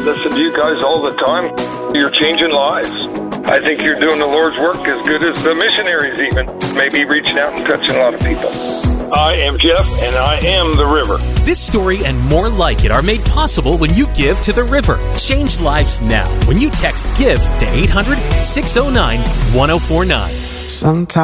listen to you guys all the time. You're changing lives. I think you're doing the Lord's work as good as the missionaries even. Maybe reaching out and touching a lot of people. I am Jeff, and I am the river. This story and more like it are made possible when you give to the river. Change lives now when you text GIVE to 800-609-1049. Sometimes